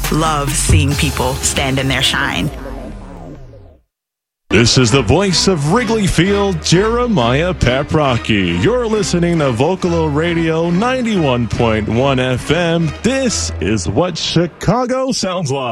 love seeing people stand in their shine. This is the voice of Wrigley Field, Jeremiah Paprocki. You're listening to Vocalo Radio 91.1 FM. This is what Chicago sounds like.